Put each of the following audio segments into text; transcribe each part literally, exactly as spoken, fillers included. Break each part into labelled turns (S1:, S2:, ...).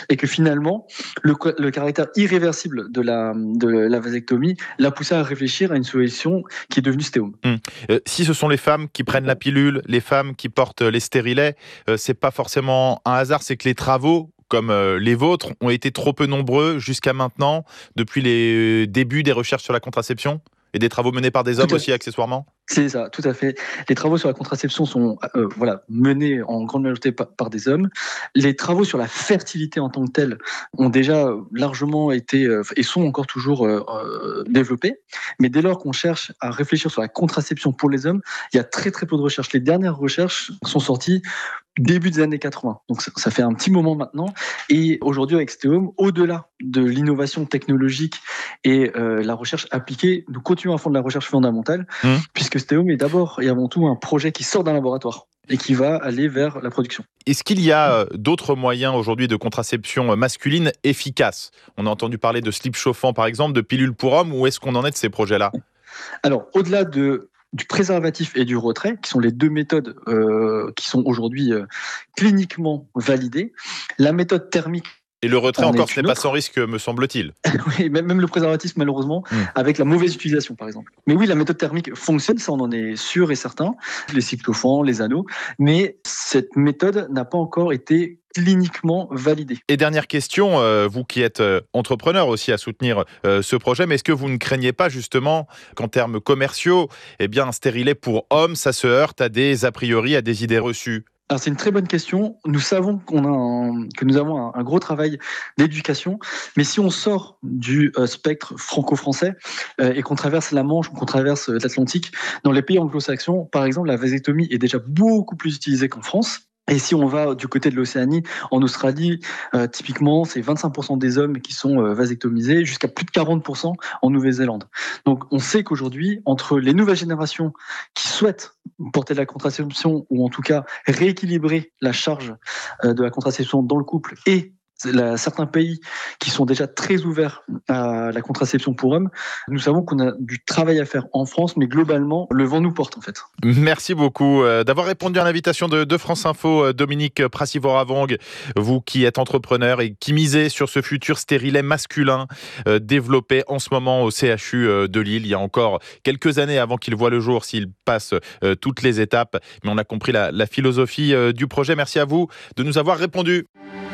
S1: et que finalement, le, le caractère irréversible de la, de la vasectomie l'a poussé à réfléchir à une solution qui est devenue Stéome.
S2: Hum. Euh, si ce sont les femmes qui prennent la pilule, les femmes qui portent les stérilets, euh, c'est pas forcément un hasard, c'est que les travaux comme euh, les vôtres ont été trop peu nombreux jusqu'à maintenant, depuis les débuts des recherches sur la contraception et des travaux menés par des hommes aussi accessoirement.
S1: C'est ça, tout à fait. Les travaux sur la contraception sont euh, voilà, menés en grande majorité par, par des hommes. Les travaux sur la fertilité en tant que telle ont déjà largement été euh, et sont encore toujours euh, euh, développés. Mais dès lors qu'on cherche à réfléchir sur la contraception pour les hommes, il y a très très peu de recherches. Les dernières recherches sont sorties début des années quatre-vingts. Donc ça, ça fait un petit moment maintenant. Et aujourd'hui avec Stéome, au-delà de l'innovation technologique et euh, la recherche appliquée, nous continuons à fond de la recherche fondamentale, mmh. puisque Stéome est d'abord et avant tout un projet qui sort d'un laboratoire et qui va aller vers la production.
S2: Est-ce qu'il y a d'autres moyens aujourd'hui de contraception masculine efficaces ? On a entendu parler de slip chauffant par exemple, de pilules pour hommes. Où est-ce qu'on en est de ces projets-là ?
S1: Alors, au-delà de du préservatif et du retrait, qui sont les deux méthodes euh, qui sont aujourd'hui euh, cliniquement validées, la méthode thermique.
S2: Et le retrait encore, ce n'est pas sans risque, me semble-t-il.
S1: Oui, même, même le préservatif, malheureusement, mmh. avec la mauvaise utilisation, par exemple. Mais oui, la méthode thermique fonctionne, ça on en est sûr et certain, les cyclophans, les anneaux, mais cette méthode n'a pas encore été cliniquement validée.
S2: Et dernière question, euh, vous qui êtes euh, entrepreneur aussi à soutenir euh, ce projet, mais est-ce que vous ne craignez pas justement qu'en termes commerciaux, eh bien, un stérilet pour hommes, ça se heurte à des a priori, à des idées reçues ?
S1: Alors c'est une très bonne question. Nous savons qu'on a un, que nous avons un, un gros travail d'éducation, mais si on sort du euh, spectre franco-français euh, et qu'on traverse la Manche, qu'on traverse euh, l'Atlantique, dans les pays anglo-saxons, par exemple, la vasectomie est déjà beaucoup plus utilisée qu'en France. Et si on va du côté de l'Océanie, en Australie, euh, typiquement, c'est vingt-cinq pour cent des hommes qui sont euh, vasectomisés, jusqu'à plus de quarante pour cent en Nouvelle-Zélande. Donc, on sait qu'aujourd'hui, entre les nouvelles générations qui souhaitent porter de la contraception, ou en tout cas rééquilibrer la charge euh, de la contraception dans le couple, et La, certains pays qui sont déjà très ouverts à la contraception pour hommes, nous savons qu'on a du travail à faire en France, mais globalement, le vent nous porte en fait.
S2: Merci beaucoup euh, d'avoir répondu à l'invitation de, de France Info, Dominique Prassivoravong, vous qui êtes entrepreneur et qui misez sur ce futur stérilet masculin euh, développé en ce moment au C H U euh, de Lille. Il y a encore quelques années avant qu'il voit le jour, s'il passe euh, toutes les étapes, mais on a compris la, la philosophie euh, du projet. Merci à vous de nous avoir répondu.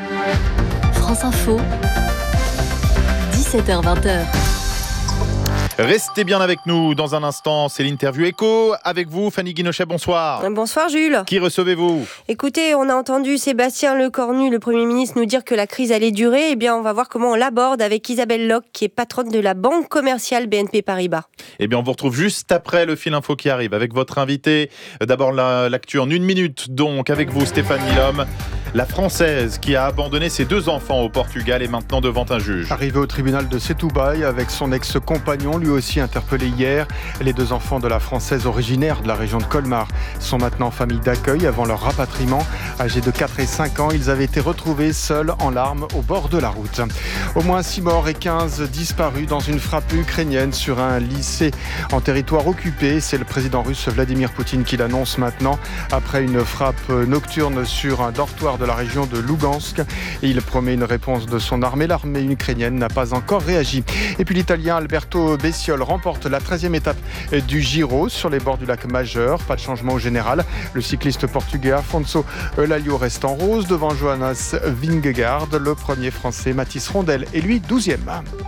S3: France Info, dix-sept heures vingt.
S2: Restez bien avec nous. Dans un instant, c'est l'interview écho. Avec vous, Fanny Guinochet, bonsoir.
S4: Bonsoir Jules.
S2: Qui recevez-vous ?
S4: Écoutez, on a entendu Sébastien Lecornu, le Premier ministre, nous dire que la crise allait durer. Eh bien, on va voir comment on l'aborde avec Isabelle Locke, qui est patronne de la banque commerciale B N P Paribas.
S2: Eh bien, on vous retrouve juste après le fil info qui arrive avec votre invité. D'abord, la, l'actu en une minute, donc, avec vous, Stéphane Milhomme. La Française qui a abandonné ses deux enfants au Portugal est maintenant devant un juge.
S5: Arrivée au tribunal de Setúbal avec son ex-compagnon, lui aussi interpellé hier. Les deux enfants de la Française originaire de la région de Colmar sont maintenant en famille d'accueil avant leur rapatriement. Âgés de quatre et cinq ans, ils avaient été retrouvés seuls en larmes au bord de la route. Au moins six morts et quinze disparus dans une frappe ukrainienne sur un lycée en territoire occupé. C'est le président russe Vladimir Poutine qui l'annonce maintenant après une frappe nocturne sur un dortoir de la région de Lugansk. Et il promet une réponse de son armée. L'armée ukrainienne n'a pas encore réagi. Et puis l'Italien Alberto Bessiol remporte la treizième étape du Giro sur les bords du lac Majeur. Pas de changement au général. Le cycliste portugais Afonso Eulalia reste en rose devant Jonas Vingegaard. Le premier français Mathis Rondel est lui douzième.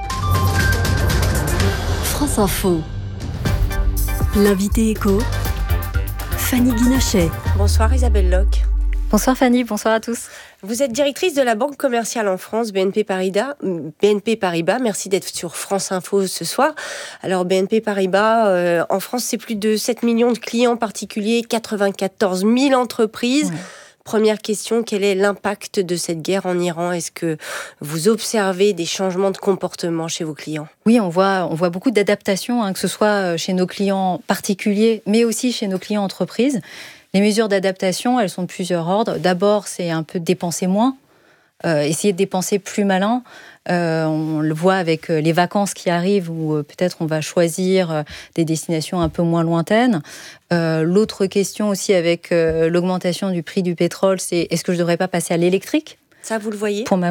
S3: France Info. L'invité écho, Fanny Guinochet.
S4: Bonsoir Isabelle Locke.
S6: Bonsoir Fanny, bonsoir à tous.
S4: Vous êtes directrice de la banque commerciale en France, B N P Paribas. B N P Paribas, merci d'être sur France Info ce soir. Alors B N P Paribas, euh, en France, c'est plus de sept millions de clients particuliers, quatre-vingt-quatorze mille entreprises. Ouais. Première question, quel est l'impact de cette guerre en Iran ? Est-ce que vous observez des changements de comportement chez vos clients ?
S6: Oui, on voit, on voit beaucoup d'adaptations, hein, que ce soit chez nos clients particuliers, mais aussi chez nos clients entreprises. Les mesures d'adaptation, elles sont de plusieurs ordres. D'abord, c'est un peu dépenser moins, euh, essayer de dépenser plus malin. Euh, on le voit avec les vacances qui arrivent où euh, peut-être on va choisir euh, des destinations un peu moins lointaines. Euh, l'autre question aussi avec euh, l'augmentation du prix du pétrole, c'est est-ce que je ne devrais pas passer à l'électrique ?
S4: Ça, vous le voyez ?
S6: Pour ma